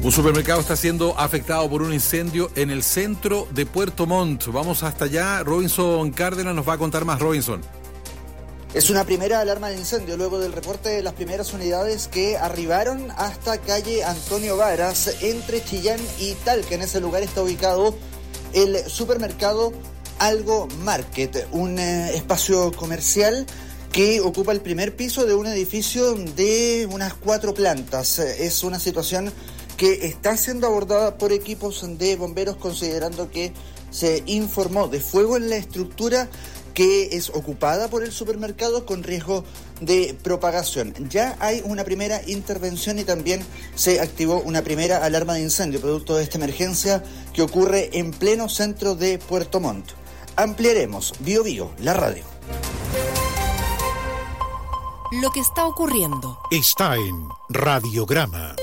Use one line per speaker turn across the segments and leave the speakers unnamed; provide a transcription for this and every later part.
Un supermercado está siendo afectado por un incendio en el centro de Puerto Montt. Vamos hasta allá. Robinson Cárdenas nos va a contar más. Robinson.
Es una primera alarma de incendio luego del reporte de las primeras unidades que arribaron hasta calle Antonio Varas, entre Chillán y Talca. En ese lugar está ubicado el supermercado Algo Market, un espacio comercial que ocupa el primer piso de un edificio de unas 4 plantas. Es una situación que está siendo abordada por equipos de bomberos, considerando que se informó de fuego en la estructura que es ocupada por el supermercado con riesgo de propagación. Ya hay una primera intervención y también se activó una primera alarma de incendio, producto de esta emergencia que ocurre en pleno centro de Puerto Montt. Ampliaremos Bio Bio, la radio.
Lo que está ocurriendo
está en Radiograma.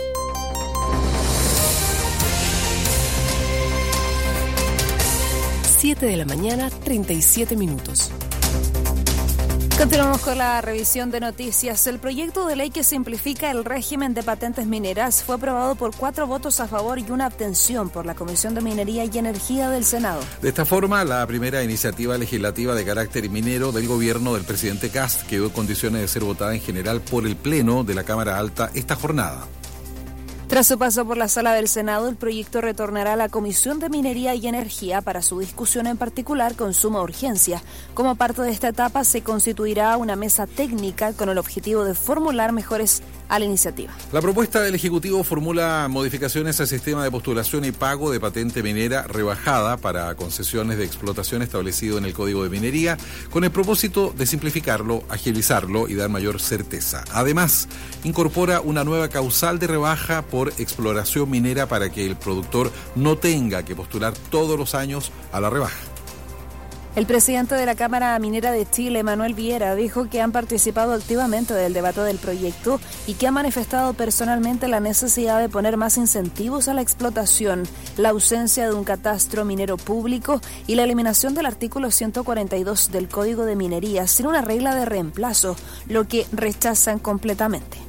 7 de la mañana, 37 minutos.
Continuamos con la revisión de noticias. El proyecto de ley que simplifica el régimen de patentes mineras fue aprobado por 4 votos a favor y 1 abstención por la Comisión de Minería y Energía del Senado.
De esta forma, la primera iniciativa legislativa de carácter minero del gobierno del presidente Kast quedó en condiciones de ser votada en general por el Pleno de la Cámara Alta esta jornada.
Tras su paso por la sala del Senado, el proyecto retornará a la Comisión de Minería y Energía para su discusión en particular con suma urgencia. Como parte de esta etapa, se constituirá una mesa técnica con el objetivo de formular mejoras a la iniciativa.
La propuesta del Ejecutivo formula modificaciones al sistema de postulación y pago de patente minera rebajada para concesiones de explotación establecido en el Código de Minería, con el propósito de simplificarlo, agilizarlo y dar mayor certeza. Además, incorpora una nueva causal de rebaja por exploración minera para que el productor no tenga que postular todos los años a la rebaja.
El presidente de la Cámara Minera de Chile, Manuel Viera, dijo que han participado activamente del debate del proyecto y que ha manifestado personalmente la necesidad de poner más incentivos a la explotación, la ausencia de un catastro minero público y la eliminación del artículo 142 del Código de Minería sin una regla de reemplazo, lo que rechazan completamente.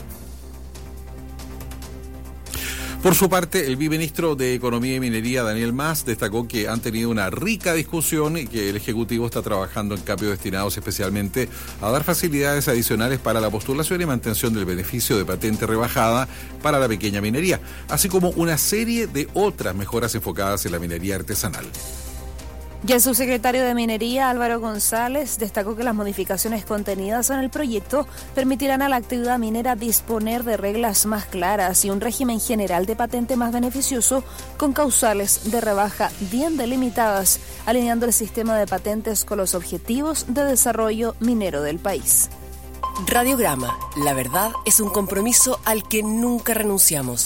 Por su parte, el viceministro de Economía y Minería, Daniel Mas, destacó que han tenido una rica discusión y que el Ejecutivo está trabajando en cambios destinados especialmente a dar facilidades adicionales para la postulación y mantención del beneficio de patente rebajada para la pequeña minería, así como una serie de otras mejoras enfocadas en la minería artesanal.
Y el subsecretario de Minería, Álvaro González, destacó que las modificaciones contenidas en el proyecto permitirán a la actividad minera disponer de reglas más claras y un régimen general de patente más beneficioso con causales de rebaja bien delimitadas, alineando el sistema de patentes con los objetivos de desarrollo minero del país.
Radiograma, la verdad es un compromiso al que nunca renunciamos.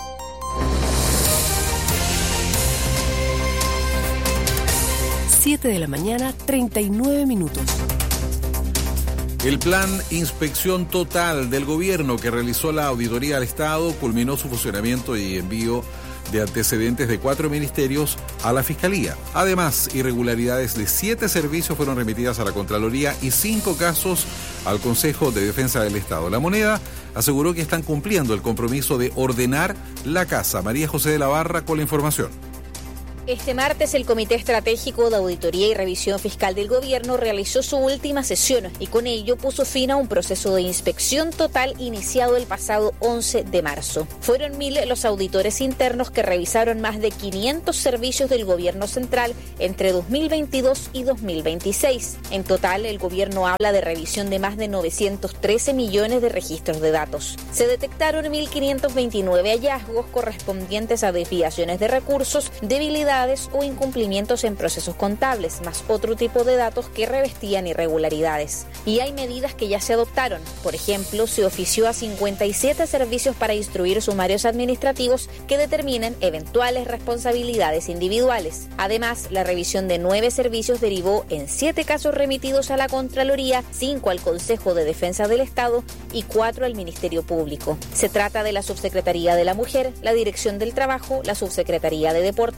7 de la mañana, 39 minutos.
El plan Inspección Total del Gobierno que realizó la Auditoría al Estado culminó su funcionamiento y envío de antecedentes de 4 ministerios a la Fiscalía. Además, irregularidades de 7 servicios fueron remitidas a la Contraloría y 5 casos al Consejo de Defensa del Estado. La Moneda aseguró que están cumpliendo el compromiso de ordenar la casa. María José de la Barra con la información.
Este martes, el Comité Estratégico de Auditoría y Revisión Fiscal del Gobierno realizó su última sesión y con ello puso fin a un proceso de inspección total iniciado el pasado 11 de marzo. Fueron 1.000 los auditores internos que revisaron más de 500 servicios del Gobierno central entre 2022 y 2026. En total, el Gobierno habla de revisión de más de 913 millones de registros de datos. Se detectaron 1.529 hallazgos correspondientes a desviaciones de recursos, debilidades o incumplimientos en procesos contables, más otro tipo de datos que revestían irregularidades. Y hay medidas que ya se adoptaron. Por ejemplo, se ofició a 57 servicios para instruir sumarios administrativos que determinen eventuales responsabilidades individuales. Además, la revisión de 9 servicios derivó en 7 casos remitidos a la Contraloría, 5 al Consejo de Defensa del Estado y 4 al Ministerio Público. Se trata de la Subsecretaría de la Mujer, la Dirección del Trabajo, la Subsecretaría de Deportes y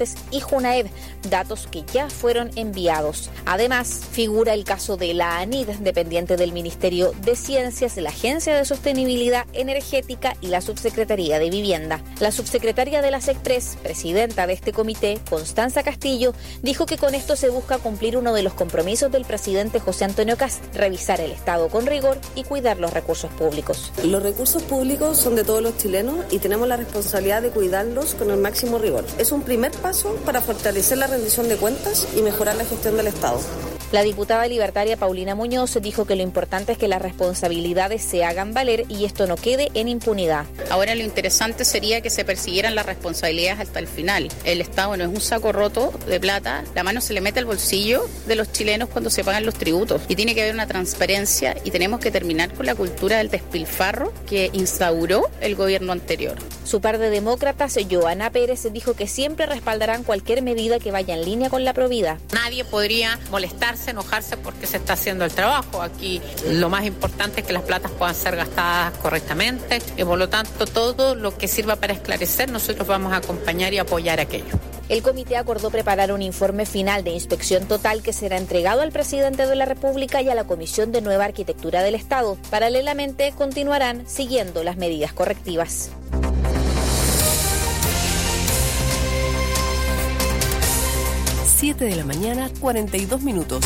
Junaed, datos que ya fueron enviados. Además, figura el caso de la ANID, dependiente del Ministerio de Ciencias, la Agencia de Sostenibilidad Energética y la Subsecretaría de Vivienda. La subsecretaria de la SECPRES, presidenta de este comité, Constanza Castillo, dijo que con esto se busca cumplir uno de los compromisos del presidente José Antonio Kast, revisar el Estado con rigor y cuidar los recursos públicos.
Los recursos públicos son de todos los chilenos y tenemos la responsabilidad de cuidarlos con el máximo rigor. Es un primer paso para fortalecer la rendición de cuentas y mejorar la gestión del Estado.
La diputada libertaria Paulina Muñoz dijo que lo importante es que las responsabilidades se hagan valer y esto no quede en impunidad.
Ahora lo interesante sería que se persiguieran las responsabilidades hasta el final. El Estado no es un saco roto de plata, la mano se le mete al bolsillo de los chilenos cuando se pagan los tributos y tiene que haber una transparencia y tenemos que terminar con la cultura del despilfarro que instauró el gobierno anterior.
Su par de demócratas, Joana Pérez, dijo que siempre respaldarán cualquier medida que vaya en línea con la Provida.
Nadie podría molestarse, enojarse porque se está haciendo el trabajo. Aquí lo más importante es que las platas puedan ser gastadas correctamente y por lo tanto todo lo que sirva para esclarecer nosotros vamos a acompañar y apoyar aquello.
El comité acordó preparar un informe final de inspección total que será entregado al presidente de la República y a la Comisión de Nueva Arquitectura del Estado. Paralelamente continuarán siguiendo las medidas correctivas.
7 de la mañana, 42 minutos.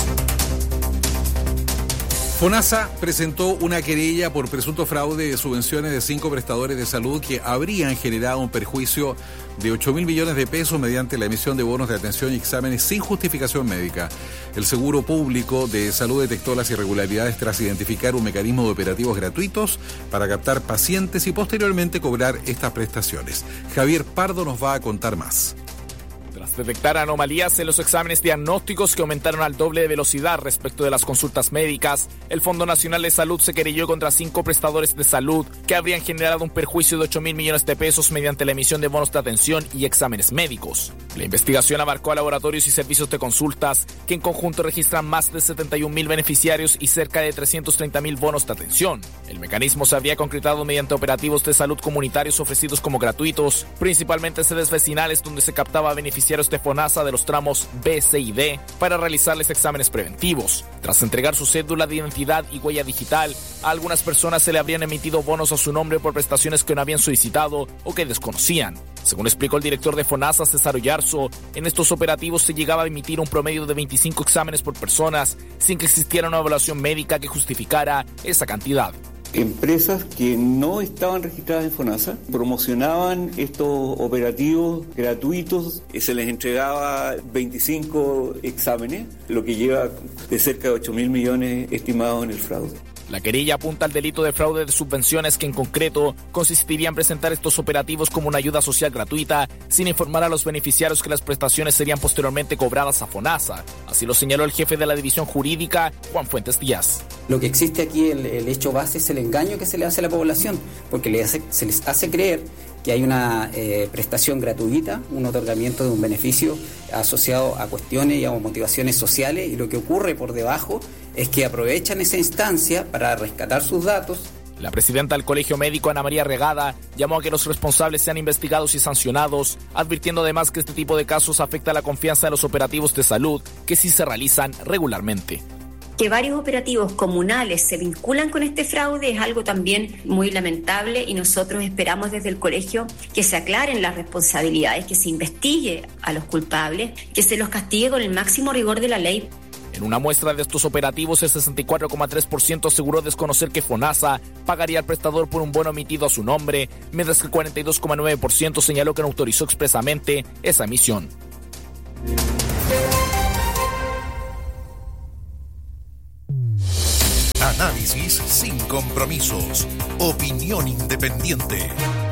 FONASA presentó una querella por presunto fraude de subvenciones de 5 prestadores de salud que habrían generado un perjuicio de 8.000 millones de pesos mediante la emisión de bonos de atención y exámenes sin justificación médica. El Seguro Público de Salud detectó las irregularidades tras identificar un mecanismo de operativos gratuitos para captar pacientes y posteriormente cobrar estas prestaciones. Javier Pardo nos va a contar más.
Tras detectar anomalías en los exámenes diagnósticos que aumentaron al doble de velocidad respecto de las consultas médicas, el Fondo Nacional de Salud se querelló contra 5 prestadores de salud que habrían generado un perjuicio de 8.000 millones de pesos mediante la emisión de bonos de atención y exámenes médicos. La investigación abarcó a laboratorios y servicios de consultas que en conjunto registran más de 71.000 beneficiarios y cerca de 330.000 bonos de atención. El mecanismo se habría concretado mediante operativos de salud comunitarios ofrecidos como gratuitos, principalmente en sedes vecinales donde se captaba a beneficiarios de FONASA de los tramos B, C y D para realizarles exámenes preventivos. Tras entregar su cédula de identidad y huella digital, a algunas personas se le habrían emitido bonos a su nombre por prestaciones que no habían solicitado o que desconocían. Según explicó el director de FONASA, César Oyarzo, en estos operativos se llegaba a emitir un promedio de 25 exámenes por personas sin que existiera una evaluación médica que justificara esa cantidad.
Empresas que no estaban registradas en FONASA promocionaban estos operativos gratuitos, se les entregaba 25 exámenes, lo que lleva de cerca de 8.000 millones estimados en el fraude.
La querella apunta al delito de fraude de subvenciones que en concreto consistiría en presentar estos operativos como una ayuda social gratuita sin informar a los beneficiarios que las prestaciones serían posteriormente cobradas a FONASA. Así lo señaló el jefe de la división jurídica, Juan Fuentes Díaz.
Lo que existe aquí, el hecho base es el engaño que se le hace a la población, porque se les hace creer que hay una prestación gratuita, un otorgamiento de un beneficio asociado a cuestiones y a motivaciones sociales, y lo que ocurre por debajo es que aprovechan esa instancia para rescatar sus datos.
La presidenta del Colegio Médico, Ana María Regada, llamó a que los responsables sean investigados y sancionados, advirtiendo además que este tipo de casos afecta la confianza de los operativos de salud que sí se realizan regularmente.
Que varios operativos comunales se vinculan con este fraude es algo también muy lamentable y nosotros esperamos desde el colegio que se aclaren las responsabilidades, que se investigue a los culpables, que se los castigue con el máximo rigor de la ley.
En una muestra de estos operativos, el 64,3% aseguró desconocer que FONASA pagaría al prestador por un bono emitido a su nombre, mientras que el 42,9% señaló que no autorizó expresamente esa emisión.
Análisis sin compromisos. Opinión independiente.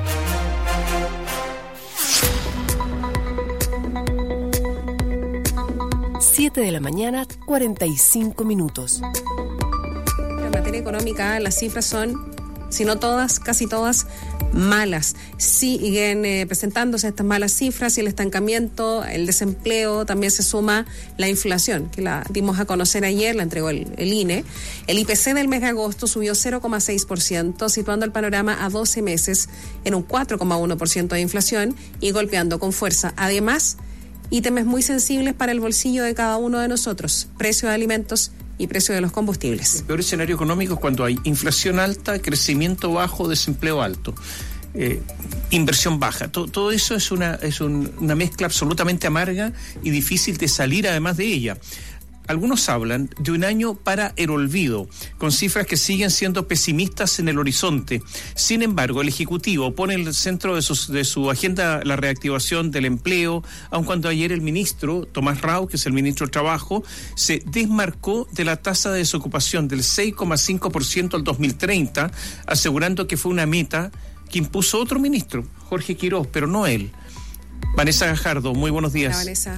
Siete de la mañana, 45 minutos.
En materia económica, las cifras son, si no todas, casi todas, malas. Siguen presentándose estas malas cifras y el estancamiento, el desempleo, también se suma la inflación, que la dimos a conocer ayer, la entregó el INE. El IPC del mes de agosto subió 0,6%, situando el panorama a 12 meses en un 4,1% de inflación y golpeando con fuerza. Además, ítems muy sensibles para el bolsillo de cada uno de nosotros: precio de alimentos y precio de los combustibles.
El peor escenario económico es cuando hay inflación alta, crecimiento bajo, desempleo alto. Inversión baja. Todo eso es una mezcla absolutamente amarga y difícil de salir además de ella. Algunos hablan de un año para el olvido, con cifras que siguen siendo pesimistas en el horizonte. Sin embargo, el Ejecutivo pone en el centro de su agenda la reactivación del empleo, aun cuando ayer el ministro, Tomás Rau, que es el ministro de Trabajo, se desmarcó de la tasa de desocupación del 6,5% al 2030, asegurando que fue una meta que impuso otro ministro, Jorge Quiroz, pero no él. Vanessa Gajardo, muy buenos días.
Hola, Vanessa.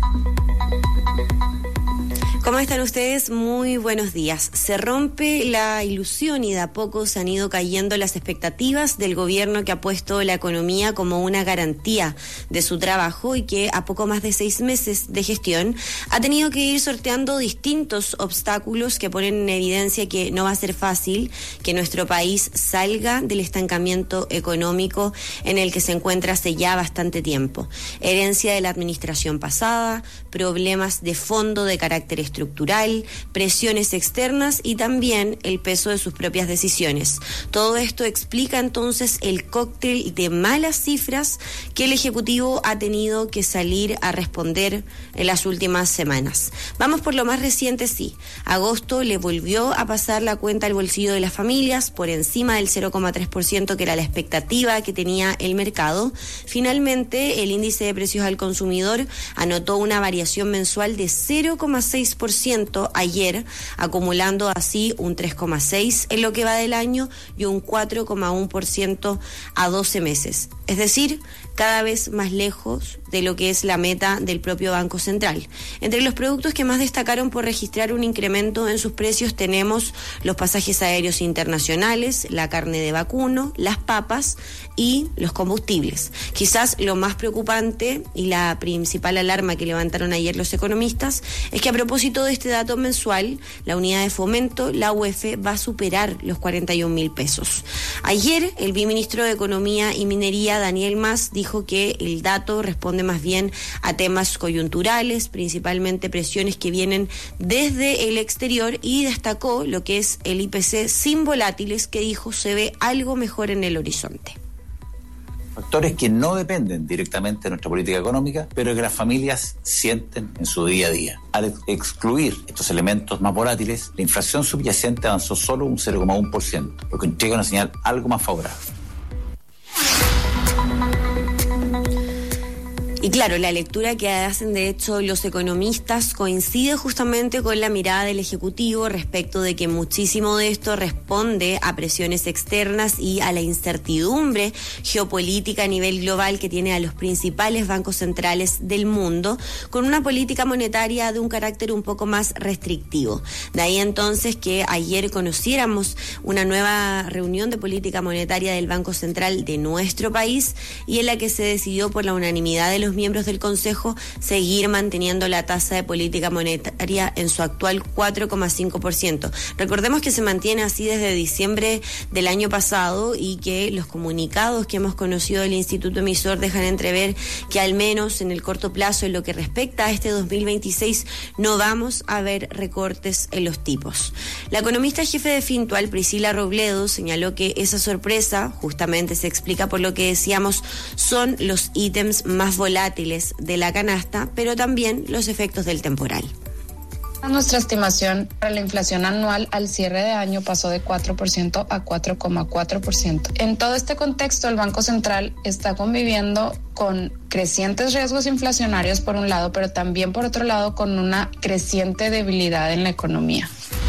¿Cómo están ustedes? Muy buenos días. Se rompe la ilusión y de a poco se han ido cayendo las expectativas del gobierno que ha puesto la economía como una garantía de su trabajo y que a poco más de 6 meses de gestión ha tenido que ir sorteando distintos obstáculos que ponen en evidencia que no va a ser fácil que nuestro país salga del estancamiento económico en el que se encuentra hace ya bastante tiempo. Herencia de la administración pasada, problemas de fondo de carácter estructural, presiones externas y también el peso de sus propias decisiones. Todo esto explica entonces el cóctel de malas cifras que el Ejecutivo ha tenido que salir a responder en las últimas semanas. Vamos por lo más reciente, sí. Agosto le volvió a pasar la cuenta al bolsillo de las familias por encima del 0,3% que era la expectativa que tenía el mercado. Finalmente, el índice de precios al consumidor anotó una variación mensual de 0,6% ayer, acumulando así un 3,6% en lo que va del año y un 4,1% a 12 meses. Es decir, cada vez más lejos de lo que es la meta del propio Banco Central. Entre los productos que más destacaron por registrar un incremento en sus precios tenemos los pasajes aéreos internacionales, la carne de vacuno, las papas y los combustibles. Quizás lo más preocupante y la principal alarma que levantaron ayer los economistas es que a propósito de este dato mensual, la unidad de fomento, la UEF, va a superar los 41.000 pesos. Ayer, el viceministro de Economía y Minería, Daniel Mas, dijo que el dato responde más bien a temas coyunturales, principalmente presiones que vienen desde el exterior, y destacó lo que es el IPC sin volátiles, que dijo se ve algo mejor en el horizonte.
Factores que no dependen directamente de nuestra política económica, pero que las familias sienten en su día a día. Al excluir estos elementos más volátiles, la inflación subyacente avanzó solo un 0,1%, lo que entrega una señal algo más favorable.
Y claro, la lectura que hacen de hecho los economistas coincide justamente con la mirada del Ejecutivo respecto de que muchísimo de esto responde a presiones externas y a la incertidumbre geopolítica a nivel global que tiene a los principales bancos centrales del mundo, con una política monetaria de un carácter un poco más restrictivo. De ahí entonces que ayer conociéramos una nueva reunión de política monetaria del Banco Central de nuestro país y en la que se decidió por la unanimidad de los miembros del Consejo seguir manteniendo la tasa de política monetaria en su actual 4,5%. Recordemos que se mantiene así desde diciembre del año pasado y que los comunicados que hemos conocido del Instituto Emisor dejan entrever que al menos en el corto plazo, en lo que respecta a este 2026, no vamos a ver recortes en los tipos. La economista jefe de Fintual, Priscila Robledo, señaló que esa sorpresa justamente se explica por lo que decíamos son los ítems más volátiles de la canasta, pero también los efectos del temporal.
Nuestra estimación para la inflación anual al cierre de año pasó de 4% a 4,4%. En todo este contexto, el Banco Central está conviviendo con crecientes riesgos inflacionarios por un lado, pero también por otro lado con una creciente debilidad en la economía.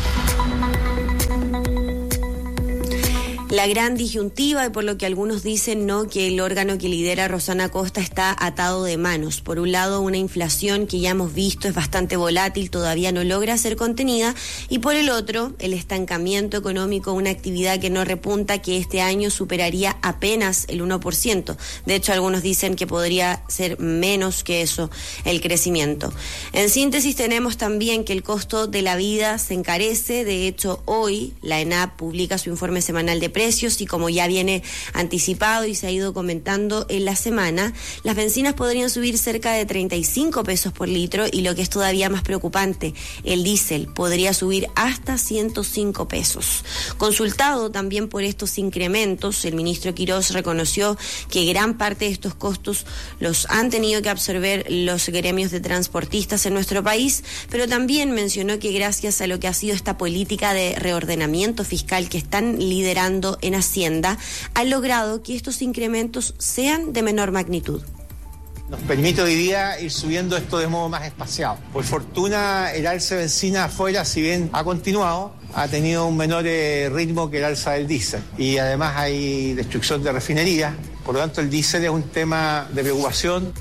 La gran disyuntiva, y por lo que algunos dicen que el órgano que lidera Rosana Costa está atado de manos. Por un lado, una inflación que ya hemos visto es bastante volátil, todavía no logra ser contenida, y por el otro, el estancamiento económico, una actividad que no repunta, que este año superaría apenas el 1%. De hecho, algunos dicen que podría ser menos que eso el crecimiento. En síntesis, tenemos también que el costo de la vida se encarece. De hecho, hoy la ENAP publica su informe semanal de precios precios y como ya viene anticipado y se ha ido comentando en la semana, las bencinas podrían subir cerca de 35 pesos por litro y lo que es todavía más preocupante, el diésel podría subir hasta 105 pesos. Consultado también por estos incrementos, el ministro Quirós reconoció que gran parte de estos costos los han tenido que absorber los gremios de transportistas en nuestro país, pero también mencionó que gracias a lo que ha sido esta política de reordenamiento fiscal que están liderando en Hacienda, han logrado que estos incrementos sean de menor magnitud.
Nos permite hoy día ir subiendo esto de modo más espaciado. Por fortuna, el alza de benzina afuera, si bien ha continuado, ha tenido un menor ritmo que el alza del diésel. Y además hay destrucción de refinerías, por lo tanto el diésel es un tema de preocupación.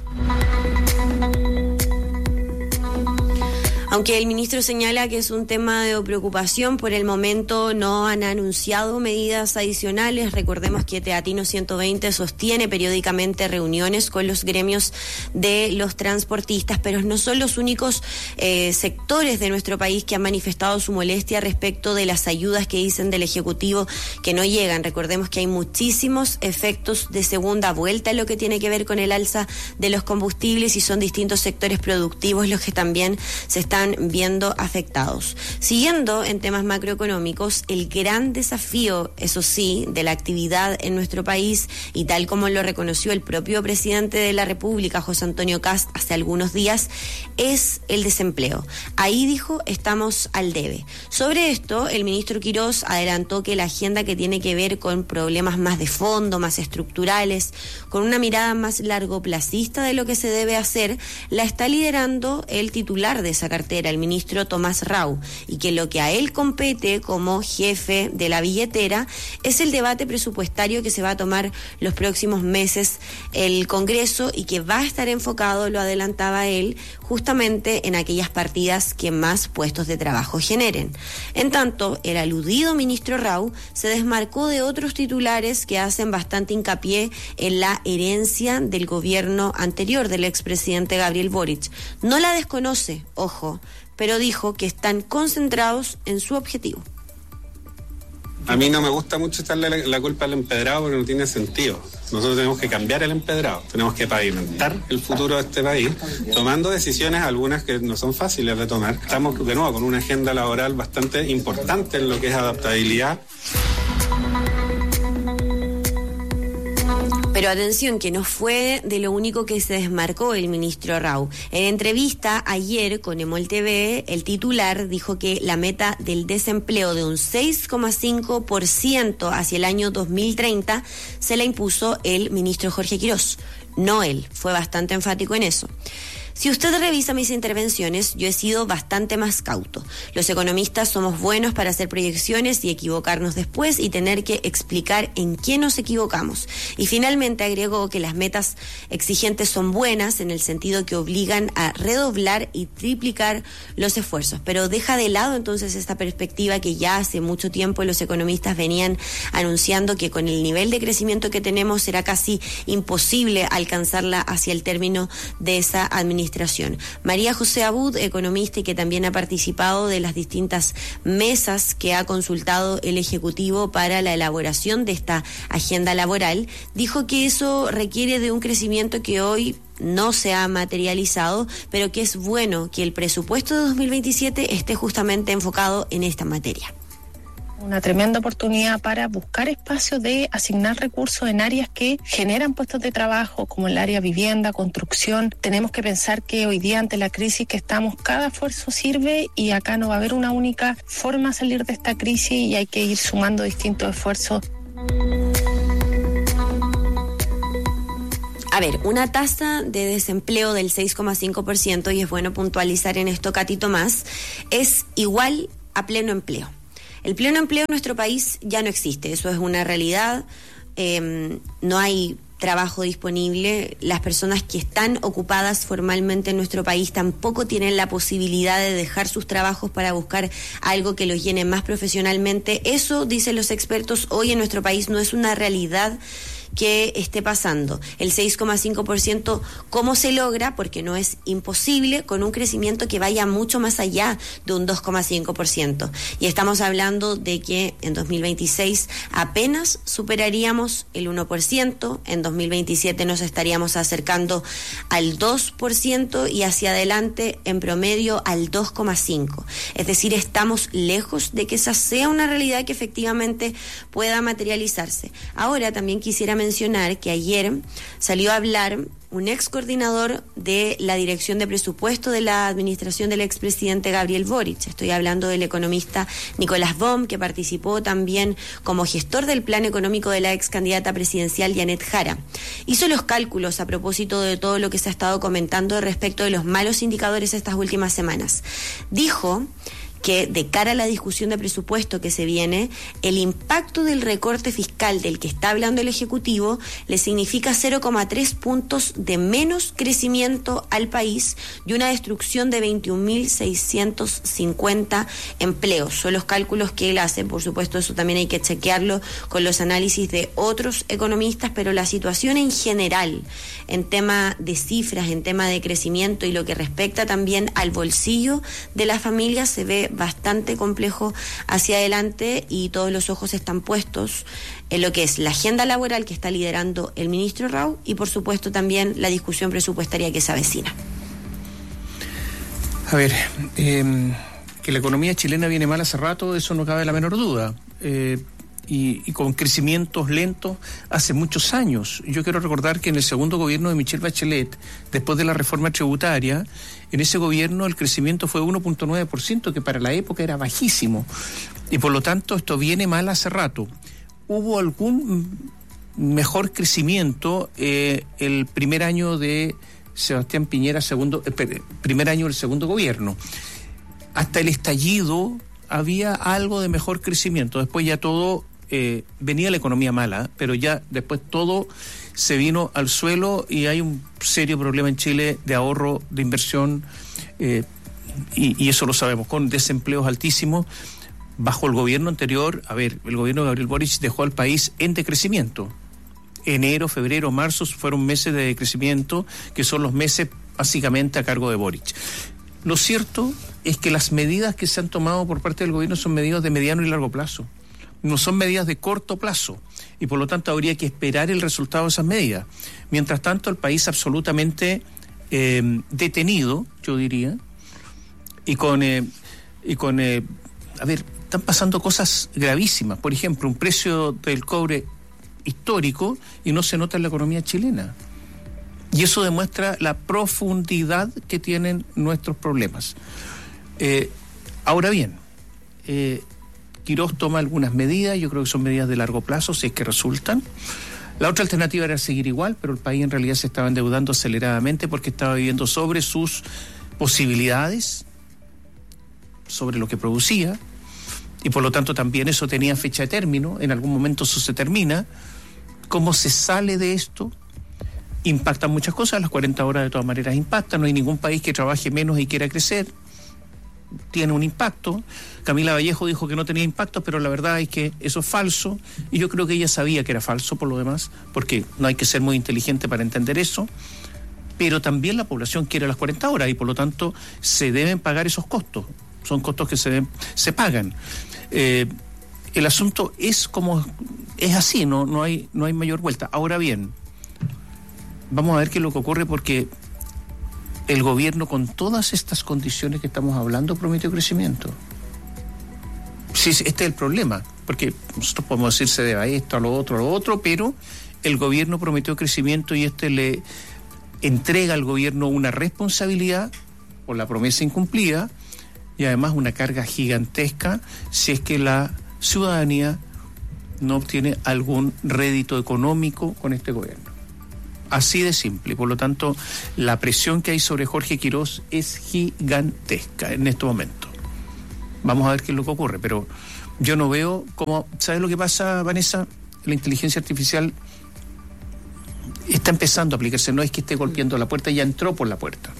Aunque el ministro señala que es un tema de preocupación, por el momento no han anunciado medidas adicionales. Recordemos que Teatino 120 sostiene periódicamente reuniones con los gremios de los transportistas, pero no son los únicos sectores de nuestro país que han manifestado su molestia respecto de las ayudas que dicen del Ejecutivo que no llegan. Recordemos que hay muchísimos efectos de segunda vuelta en lo que tiene que ver con el alza de los combustibles y son distintos sectores productivos los que también se están viendo afectados. Siguiendo en temas macroeconómicos, el gran desafío, eso sí, de la actividad en nuestro país, y tal como lo reconoció el propio presidente de la República, José Antonio Kast, hace algunos días, es el desempleo. Ahí dijo, estamos al debe. Sobre esto, el ministro Quirós adelantó que la agenda que tiene que ver con problemas más de fondo, más estructurales, con una mirada más largoplacista de lo que se debe hacer, la está liderando el titular de esa cartera, el ministro Tomás Rau, y que lo que a él compete como jefe de la billetera es el debate presupuestario que se va a tomar los próximos meses el Congreso y que va a estar enfocado, lo adelantaba él, justamente en aquellas partidas que más puestos de trabajo generen. En tanto, el aludido ministro Rau se desmarcó de otros titulares que hacen bastante hincapié en la herencia del gobierno anterior del expresidente Gabriel Boric. No la desconoce, ojo, pero dijo que están concentrados en su objetivo.
A mí no me gusta mucho echarle la culpa al empedrado porque no tiene sentido. Nosotros tenemos que cambiar el empedrado, tenemos que pavimentar el futuro de este país, tomando decisiones, algunas que no son fáciles de tomar. Estamos de nuevo con una agenda laboral bastante importante en lo que es adaptabilidad.
Pero atención, que no fue de lo único que se desmarcó el ministro Rau. En entrevista ayer con Emol TV, el titular dijo que la meta del desempleo de un 6,5% hacia el año 2030 se la impuso el ministro Jorge Quirós. No él, fue bastante enfático en eso. Si usted revisa mis intervenciones, yo he sido bastante más cauto. Los economistas somos buenos para hacer proyecciones y equivocarnos después y tener que explicar en qué nos equivocamos. Y finalmente agregó que las metas exigentes son buenas en el sentido que obligan a redoblar y triplicar los esfuerzos. Pero deja de lado entonces esta perspectiva que ya hace mucho tiempo los economistas venían anunciando que con el nivel de crecimiento que tenemos será casi imposible alcanzarla hacia el término de esa administración. María José Abud, economista y que también ha participado de las distintas mesas que ha consultado el Ejecutivo para la elaboración de esta agenda laboral, dijo que eso requiere de un crecimiento que hoy no se ha materializado, pero que es bueno que el presupuesto de 2027 esté justamente enfocado en esta materia.
Una tremenda oportunidad para buscar espacios de asignar recursos en áreas que generan puestos de trabajo, como el área vivienda, construcción. Tenemos que pensar que hoy día, ante la crisis que estamos, cada esfuerzo sirve y acá no va a haber una única forma de salir de esta crisis y hay que ir sumando distintos esfuerzos.
A ver, una tasa de desempleo del 6,5%, y es bueno puntualizar en esto, Katy Tomás, es igual a pleno empleo. El pleno empleo en nuestro país ya no existe, eso es una realidad, no hay trabajo disponible, las personas que están ocupadas formalmente en nuestro país tampoco tienen la posibilidad de dejar sus trabajos para buscar algo que los llene más profesionalmente. Eso, dicen los expertos, hoy en nuestro país no es una realidad que esté pasando. El 6,5%, ¿cómo se logra? Porque no es imposible con un crecimiento que vaya mucho más allá de un 2,5%. Y estamos hablando de que en 2026 apenas superaríamos el 1%, en 2027 nos estaríamos acercando al 2% y hacia adelante en promedio al 2,5%. Es decir, estamos lejos de que esa sea una realidad que efectivamente pueda materializarse. Ahora también quisiera mencionar que ayer salió a hablar un ex coordinador de la Dirección de Presupuesto de la administración del expresidente Gabriel Boric. Estoy hablando del economista Nicolás Bohm, que participó también como gestor del plan económico de la ex candidata presidencial Janet Jara. Hizo los cálculos a propósito de todo lo que se ha estado comentando respecto de los malos indicadores estas últimas semanas. Dijo que de cara a la discusión de presupuesto que se viene, el impacto del recorte fiscal del que está hablando el Ejecutivo le significa 0,3 puntos de menos crecimiento al país y una destrucción de 21.650 empleos. Son los cálculos que él hace. Por supuesto, eso también hay que chequearlo con los análisis de otros economistas, pero la situación en general, en tema de cifras, en tema de crecimiento y lo que respecta también al bolsillo de las familias, se ve bastante complejo hacia adelante y todos los ojos están puestos en lo que es la agenda laboral que está liderando el ministro Rau y por supuesto también la discusión presupuestaria que se avecina.
A ver, que la economía chilena viene mal hace rato, eso no cabe la menor duda. Y con crecimientos lentos hace muchos años. Yo quiero recordar que en el segundo gobierno de Michelle Bachelet, después de la reforma tributaria, en ese gobierno el crecimiento fue 1,9%, que para la época era bajísimo. Y por lo tanto esto viene mal hace rato. Hubo algún mejor crecimiento el primer año de Sebastián Piñera, primer año del segundo gobierno. Hasta el estallido había algo de mejor crecimiento. Después ya todo... venía la economía mala, pero ya después todo se vino al suelo y hay un serio problema en Chile de ahorro, de inversión, y eso lo sabemos, con desempleos altísimos. Bajo el gobierno anterior, el gobierno de Gabriel Boric dejó al país en decrecimiento. Enero, febrero, marzo fueron meses de decrecimiento, que son los meses básicamente a cargo de Boric. Lo cierto es que las medidas que se han tomado por parte del gobierno son medidas de mediano y largo plazo. No son medidas de corto plazo y por lo tanto habría que esperar el resultado de esas medidas. Mientras tanto, el país absolutamente detenido, yo diría, están pasando cosas gravísimas. Por ejemplo, un precio del cobre histórico y no se nota en la economía chilena. Y eso demuestra la profundidad que tienen nuestros problemas. Ahora bien, Quirós toma algunas medidas, yo creo que son medidas de largo plazo, si es que resultan. La otra alternativa era seguir igual, pero el país en realidad se estaba endeudando aceleradamente porque estaba viviendo sobre sus posibilidades, sobre lo que producía, y por lo tanto también eso tenía fecha de término, en algún momento eso se termina. ¿Cómo se sale de esto? Impactan muchas cosas, las 40 horas de todas maneras impactan, no hay ningún país que trabaje menos y quiera crecer. Tiene un impacto. Camila Vallejo dijo que no tenía impacto, pero la verdad es que eso es falso, y yo creo que ella sabía que era falso por lo demás, porque no hay que ser muy inteligente para entender eso, pero también la población quiere las 40 horas y por lo tanto se deben pagar esos costos, son costos que se pagan. El asunto es como es así, no hay mayor vuelta. Ahora bien, vamos a ver qué es lo que ocurre, porque el gobierno, con todas estas condiciones que estamos hablando, prometió crecimiento. Sí, este es el problema, porque nosotros podemos decir se debe a esto, a lo otro, pero el gobierno prometió crecimiento y le entrega al gobierno una responsabilidad por la promesa incumplida y además una carga gigantesca si es que la ciudadanía no obtiene algún rédito económico con este gobierno. Así de simple. Por lo tanto, la presión que hay sobre Jorge Quirós es gigantesca en este momento. Vamos a ver qué es lo que ocurre, pero yo no veo cómo... ¿Sabes lo que pasa, Vanessa? La inteligencia artificial está empezando a aplicarse, no es que esté golpeando la puerta, ya entró por la puerta.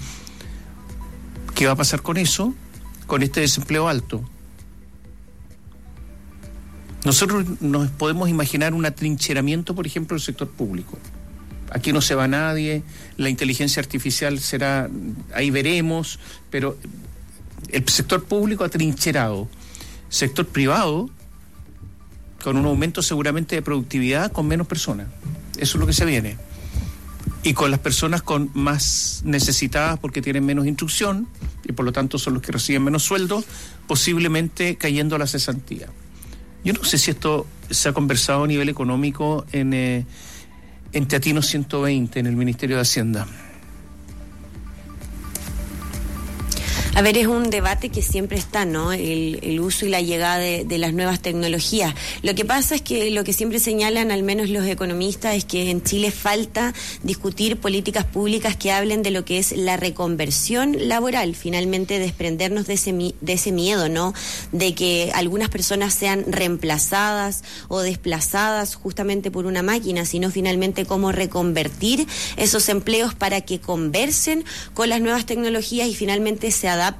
¿Qué va a pasar con eso? Con este desempleo alto. Nosotros nos podemos imaginar un atrincheramiento, por ejemplo, del sector público. Aquí no se va nadie, la inteligencia artificial será, ahí veremos, pero el sector público atrincherado, sector privado con un aumento seguramente de productividad con menos personas. Eso es lo que se viene. Y con las personas con más necesitadas porque tienen menos instrucción y por lo tanto son los que reciben menos sueldo, posiblemente cayendo a la cesantía. Yo no sé si esto se ha conversado a nivel económico en Teatinos 120, en el Ministerio de Hacienda.
A ver, es un debate que siempre está, ¿no? El uso y la llegada de las nuevas tecnologías. Lo que pasa es que lo que siempre señalan, al menos los economistas, es que en Chile falta discutir políticas públicas que hablen de lo que es la reconversión laboral, finalmente desprendernos de ese miedo, ¿no? De que algunas personas sean reemplazadas o desplazadas justamente por una máquina, sino finalmente cómo reconvertir esos empleos para que conversen con las nuevas tecnologías y finalmente se adapten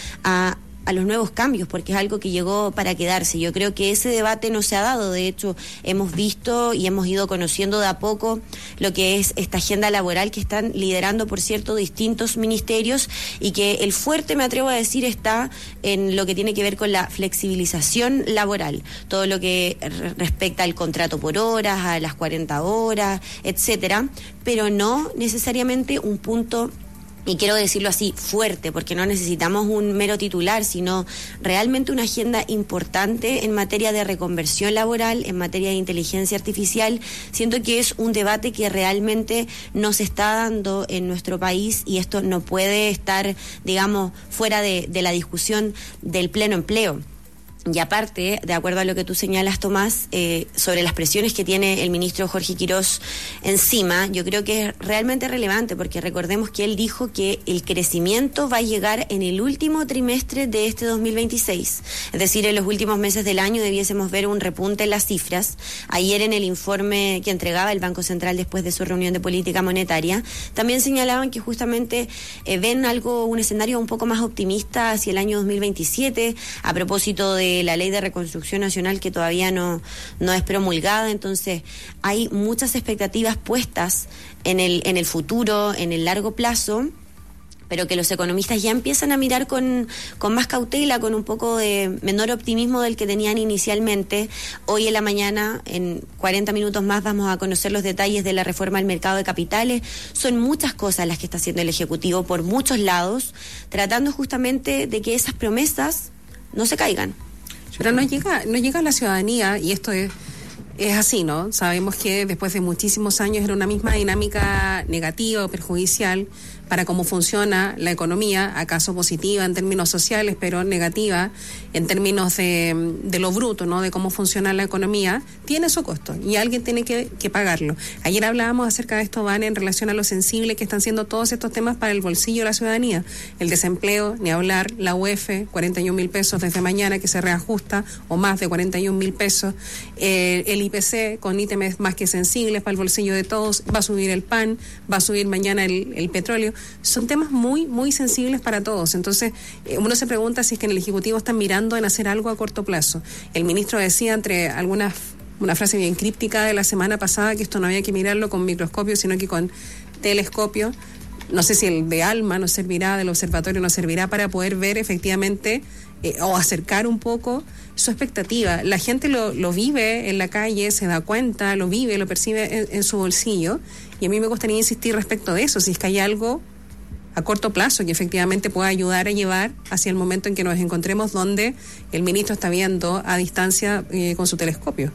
a los nuevos cambios, porque es algo que llegó para quedarse. Yo creo que ese debate no se ha dado. De hecho, hemos visto y hemos ido conociendo de a poco lo que es esta agenda laboral que están liderando, por cierto, distintos ministerios, y que el fuerte, me atrevo a decir, está en lo que tiene que ver con la flexibilización laboral, todo lo que respecta al contrato por horas, a las 40 horas, etcétera, pero no necesariamente un punto, y quiero decirlo así, fuerte, porque no necesitamos un mero titular, sino realmente una agenda importante en materia de reconversión laboral, en materia de inteligencia artificial. Siento que es un debate que realmente no se está dando en nuestro país, y esto no puede estar, digamos, fuera de la discusión del pleno empleo. Y aparte, de acuerdo a lo que tú señalas, Tomás, sobre las presiones que tiene el ministro Jorge Quirós encima, yo creo que es realmente relevante, porque recordemos que él dijo que el crecimiento va a llegar en el último trimestre de este 2026. Es decir, en los últimos meses del año debiésemos ver un repunte en las cifras. Ayer, en el informe que entregaba el Banco Central después de su reunión de política monetaria, también señalaban que justamente ven un escenario un poco más optimista hacia el año 2027, a propósito de la ley de reconstrucción nacional que todavía no es promulgada. Entonces hay muchas expectativas puestas en el futuro, en el largo plazo, pero que los economistas ya empiezan a mirar con más cautela, con un poco de menor optimismo del que tenían inicialmente. Hoy en la mañana, en 40 minutos más, vamos a conocer los detalles de la reforma al mercado de capitales. Son muchas cosas las que está haciendo el Ejecutivo por muchos lados, tratando justamente de que esas promesas no se caigan.
Pero no llega a la ciudadanía, y esto es así, ¿no? Sabemos que después de muchísimos años era una misma dinámica negativa o perjudicial para cómo funciona la economía, acaso positiva en términos sociales, pero negativa en términos de lo bruto, ¿no? De cómo funciona la economía, tiene su costo y alguien tiene que pagarlo. Ayer hablábamos acerca de esto, Van, en relación a lo sensible que están siendo todos estos temas para el bolsillo de la ciudadanía. El desempleo, ni hablar, la UEF, 41.000 pesos desde mañana que se reajusta, o más de 41.000 pesos, el IPC con ítems más que sensibles para el bolsillo de todos, va a subir el pan, va a subir mañana el petróleo. Son temas muy, muy sensibles para todos. Entonces, uno se pregunta si es que en el Ejecutivo están mirando en hacer algo a corto plazo. El ministro decía, entre algunas, una frase bien críptica de la semana pasada, que esto no había que mirarlo con microscopio, sino que con telescopio. No sé si el de ALMA nos servirá, del observatorio nos servirá para poder ver efectivamente o acercar un poco su expectativa. La gente lo vive en la calle, se da cuenta, lo vive, lo percibe en su bolsillo, y a mí me gustaría insistir respecto de eso, si es que hay algo a corto plazo que efectivamente pueda ayudar a llevar hacia el momento en que nos encontremos donde el ministro está viendo a distancia con su telescopio.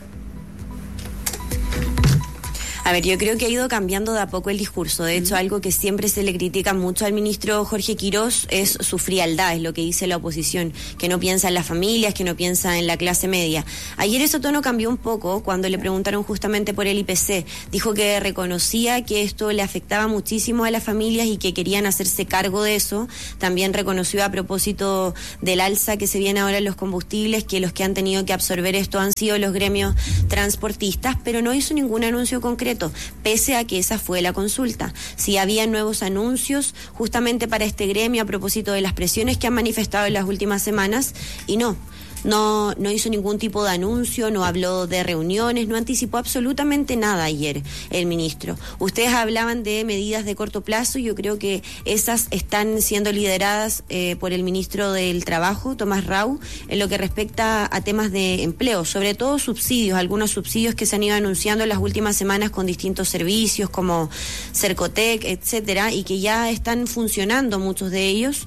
A ver, yo creo que ha ido cambiando de a poco el discurso. De hecho, algo que siempre se le critica mucho al ministro Jorge Quirós es su frialdad, es lo que dice la oposición, que no piensa en las familias, que no piensa en la clase media. Ayer ese tono cambió un poco cuando le preguntaron justamente por el IPC. Dijo que reconocía que esto le afectaba muchísimo a las familias y que querían hacerse cargo de eso. También reconoció, a propósito del alza que se viene ahora en los combustibles, que los que han tenido que absorber esto han sido los gremios transportistas, pero no hizo ningún anuncio concreto, pese a que esa fue la consulta. Si había nuevos anuncios justamente para este gremio a propósito de las presiones que han manifestado en las últimas semanas, y no no hizo ningún tipo de anuncio, no habló de reuniones, no anticipó absolutamente nada ayer el ministro. Ustedes hablaban de medidas de corto plazo, yo creo que esas están siendo lideradas por el ministro del Trabajo, Tomás Rau, en lo que respecta a temas de empleo, sobre todo subsidios, algunos subsidios que se han ido anunciando en las últimas semanas con distintos servicios como Cercotec, etcétera, y que ya están funcionando muchos de ellos,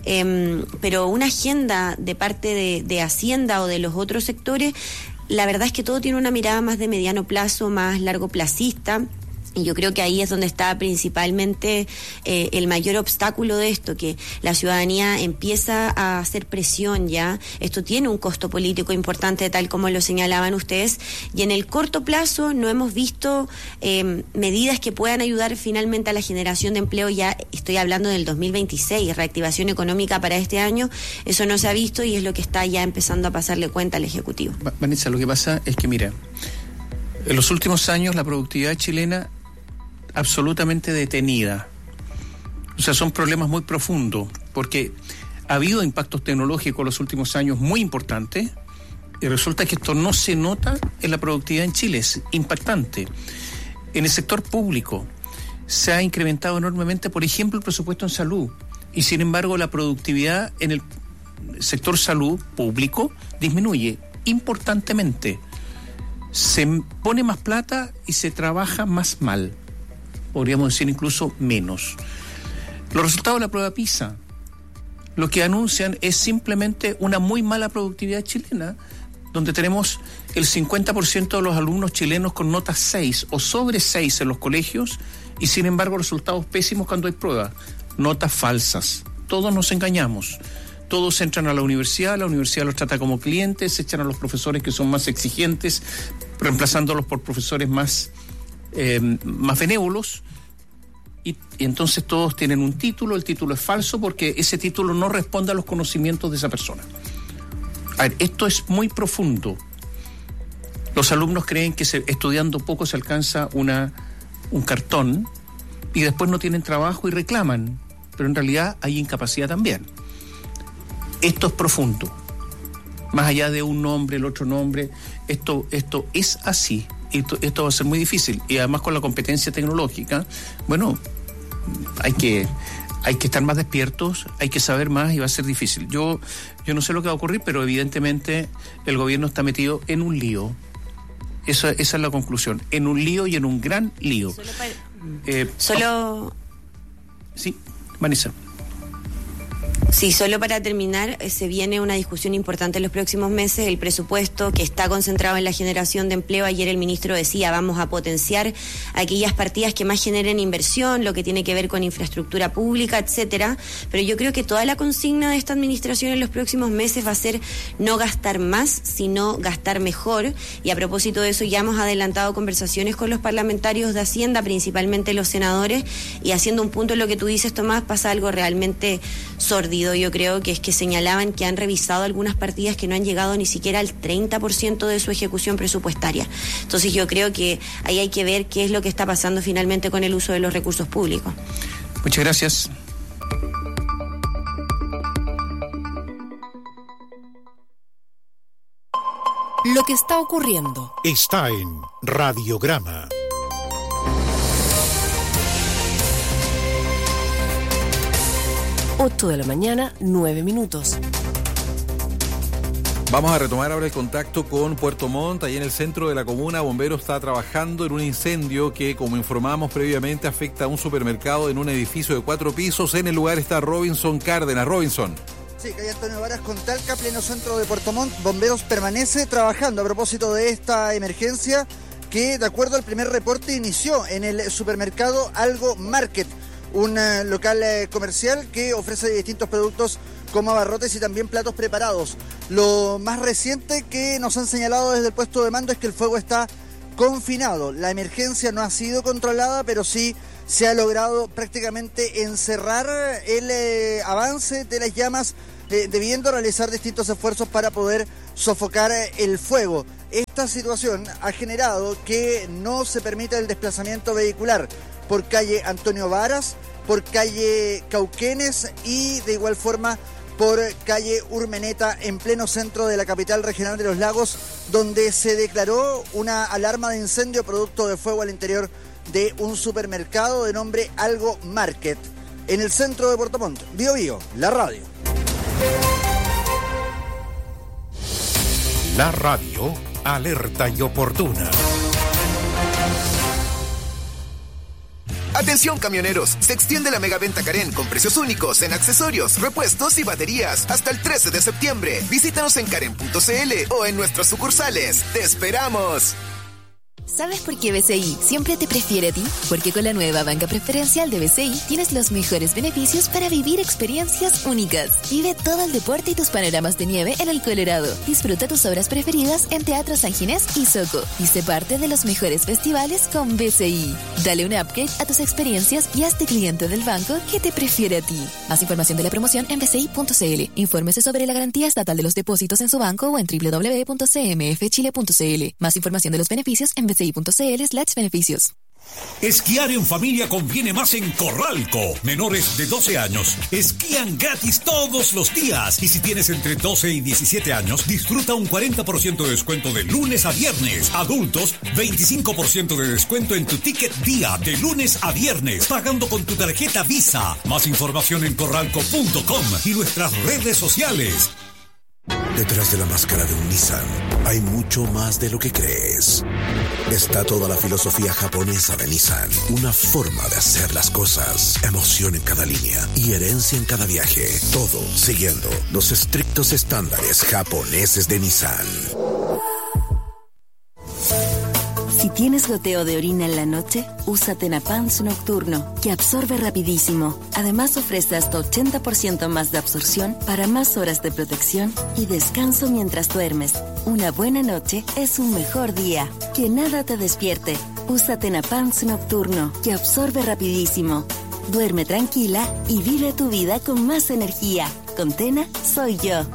pero una agenda de parte de Hacienda o de los otros sectores, la verdad es que todo tiene una mirada más de mediano plazo, más largo placista. Y yo creo que ahí es donde está principalmente el mayor obstáculo de esto, que la ciudadanía empieza a hacer presión ya. Esto tiene un costo político importante, tal como lo señalaban ustedes, y en el corto plazo no hemos visto medidas que puedan ayudar finalmente a la generación de empleo. Ya estoy hablando del 2026, reactivación económica para este año, eso no se ha visto y es lo que está ya empezando a pasarle cuenta al Ejecutivo.
Vanessa, lo que pasa es que, mira, en los últimos años la productividad chilena absolutamente detenida. O sea, son problemas muy profundos, porque ha habido impactos tecnológicos en los últimos años muy importantes, y resulta que esto no se nota en la productividad en Chile, es impactante. En el sector público se ha incrementado enormemente, por ejemplo, el presupuesto en salud, y sin embargo la productividad en el sector salud público disminuye importantemente. Se pone más plata y se trabaja más mal. Podríamos decir incluso menos. Los resultados de la prueba PISA, lo que anuncian es simplemente una muy mala productividad chilena, donde tenemos el 50% de los alumnos chilenos con notas 6 o sobre 6 en los colegios, y sin embargo resultados pésimos cuando hay pruebas, notas falsas. Todos nos engañamos. Todos entran a la universidad los trata como clientes, echan a los profesores que son más exigentes, reemplazándolos por profesores más benévolos, y entonces todos tienen un título, el título es falso porque ese título no responde a los conocimientos de esa persona. A ver, esto es muy profundo. Los alumnos creen que estudiando poco se alcanza un cartón y después no tienen trabajo y reclaman, pero en realidad hay incapacidad también. Esto es profundo. Más allá de un nombre, el otro nombre, esto es así. Esto va a ser muy difícil, y además con la competencia tecnológica, bueno, hay que estar más despiertos, hay que saber más y va a ser difícil. Yo no sé lo que va a ocurrir, pero evidentemente el gobierno está metido en un lío. Esa es la conclusión, en un lío y en un gran lío. Sí, Vanessa.
Sí, solo para terminar, se viene una discusión importante en los próximos meses, el presupuesto que está concentrado en la generación de empleo. Ayer el ministro decía, vamos a potenciar aquellas partidas que más generen inversión, lo que tiene que ver con infraestructura pública, etcétera, pero yo creo que toda la consigna de esta administración en los próximos meses va a ser no gastar más, sino gastar mejor, y a propósito de eso ya hemos adelantado conversaciones con los parlamentarios de Hacienda, principalmente los senadores, y haciendo un punto en lo que tú dices, Tomás, pasa algo realmente sórdido. Yo creo que es que señalaban que han revisado algunas partidas que no han llegado ni siquiera al 30% de su ejecución presupuestaria. Entonces yo creo que ahí hay que ver qué es lo que está pasando finalmente con el uso de los recursos públicos.
Muchas gracias.
Lo que está ocurriendo
está en Radiograma.
8 de la mañana, 9 minutos.
Vamos a retomar ahora el contacto con Puerto Montt. Allí en el centro de la comuna, Bomberos está trabajando en un incendio que, como informamos previamente, afecta a un supermercado en un edificio de 4 pisos. En el lugar está Robinson Cárdenas. Robinson.
Sí, calle Antonio Varas con Talca, pleno centro de Puerto Montt. Bomberos permanece trabajando a propósito de esta emergencia que, de acuerdo al primer reporte, inició en el supermercado Algo Market, un local comercial que ofrece distintos productos como abarrotes y también platos preparados. Lo más reciente que nos han señalado desde el puesto de mando es que el fuego está confinado. La emergencia no ha sido controlada, pero sí se ha logrado prácticamente encerrar el avance de las llamas, debiendo realizar distintos esfuerzos para poder sofocar el fuego. Esta situación ha generado que no se permita el desplazamiento vehicular por calle Antonio Varas, por calle Cauquenes y de igual forma por calle Urmeneta, en pleno centro de la capital regional de Los Lagos, donde se declaró una alarma de incendio producto de fuego al interior de un supermercado de nombre Algo Market, en el centro de Puerto Montt. Bio Bio, la radio.
La radio, alerta y oportuna.
Atención camioneros, se extiende la megaventa Karen con precios únicos en accesorios, repuestos y baterías hasta el 13 de septiembre. Visítanos en karen.cl o en nuestras sucursales. ¡Te esperamos!
¿Sabes por qué BCI siempre te prefiere a ti? Porque con la nueva banca preferencial de BCI tienes los mejores beneficios para vivir experiencias únicas. Vive todo el deporte y tus panoramas de nieve en el Colorado. Disfruta tus obras preferidas en Teatro San Ginés y Soco. Y sé parte de los mejores festivales con BCI. Dale un upgrade a tus experiencias y hazte cliente del banco que te prefiere a ti. Más información de la promoción en bci.cl. Infórmese sobre la garantía estatal de los depósitos en su banco o en www.cmfchile.cl. Más información de los beneficios en bci.cl/beneficios.
Esquiar en familia conviene más en Corralco. Menores de 12 años esquían gratis todos los días. Y si tienes entre 12 y 17 años, disfruta un 40% de descuento de lunes a viernes. Adultos, 25% de descuento en tu ticket día de lunes a viernes, pagando con tu tarjeta Visa. Más información en corralco.com y nuestras redes sociales.
Detrás de la máscara de un Nissan hay mucho más de lo que crees. Está toda la filosofía japonesa de Nissan, una forma de hacer las cosas, emoción en cada línea y herencia en cada viaje, todo siguiendo los estrictos estándares japoneses de Nissan.
Si tienes goteo de orina en la noche, usa Tenapans Nocturno, que absorbe rapidísimo. Además ofrece hasta 80% más de absorción para más horas de protección y descanso mientras duermes. Una buena noche es un mejor día. Que nada te despierte. Usa Tenapans Nocturno, que absorbe rapidísimo. Duerme tranquila y vive tu vida con más energía. Con Tena, soy yo.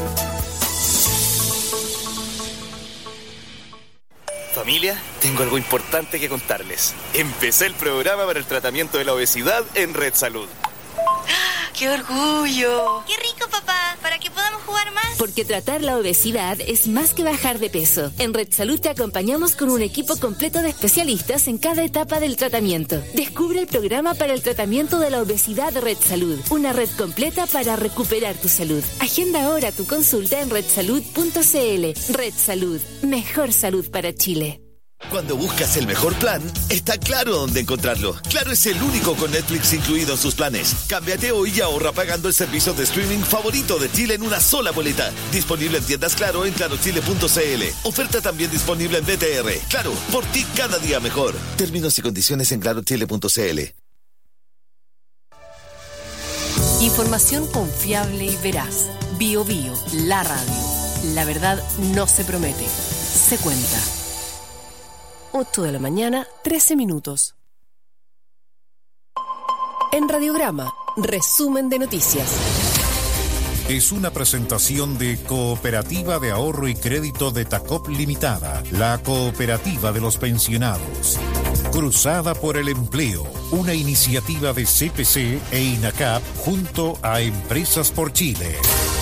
Familia, tengo algo importante que contarles. Empecé el programa para el tratamiento de la obesidad en Red Salud.
¡Qué orgullo!
¡Qué rico, papá! Para que podamos jugar más.
Porque tratar la obesidad es más que bajar de peso. En Red Salud te acompañamos con un equipo completo de especialistas en cada etapa del tratamiento. Descubre el programa para el tratamiento de la obesidad de Red Salud. Una red completa para recuperar tu salud. Agenda ahora tu consulta en redsalud.cl. Red Salud. Mejor salud para Chile.
Cuando buscas el mejor plan, está Claro dónde encontrarlo. Claro es el único con Netflix incluido en sus planes. Cámbiate hoy y ahorra pagando el servicio de streaming favorito de Chile en una sola boleta. Disponible en tiendas Claro en clarochile.cl. Oferta también disponible en BTR. Claro, por ti cada día mejor. Términos y condiciones en clarochile.cl.
Información confiable y veraz. Bio Bio, la radio. La verdad no se promete, se cuenta. 8 de la mañana, 13 minutos. En Radiograma, resumen de noticias.
Es una presentación de Cooperativa de Ahorro y Crédito de Tacop Limitada, la cooperativa de los pensionados. Cruzada por el Empleo, una iniciativa de CPC e INACAP junto a Empresas por Chile.